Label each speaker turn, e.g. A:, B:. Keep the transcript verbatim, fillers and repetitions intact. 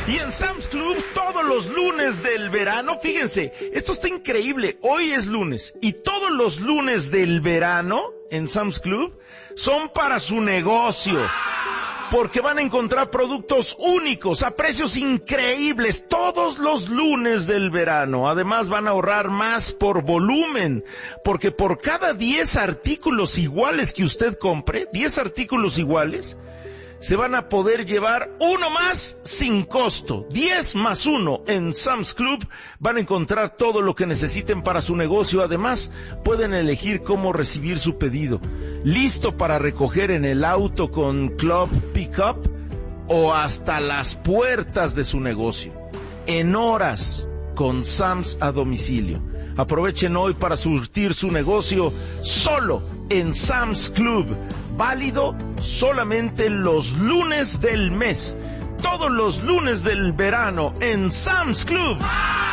A: Y en Sam's Club, todos los lunes del verano, fíjense, esto está increíble, hoy es lunes, y todos los lunes del verano, en Sam's Club, son para su negocio. Porque van a encontrar productos únicos a precios increíbles todos los lunes del verano. Además van a ahorrar más por volumen, porque por cada diez artículos iguales que usted compre, diez artículos iguales, se van a poder llevar uno más sin costo. diez más uno en Sam's Club. Van a encontrar todo lo que necesiten para su negocio. Además, pueden elegir cómo recibir su pedido. Listo para recoger en el auto con Club Pickup o hasta las puertas de su negocio. En horas con Sam's a domicilio. Aprovechen hoy para surtir su negocio solo en Sam's Club. Válido solamente los lunes del mes. Todos los lunes del verano en Sam's Club.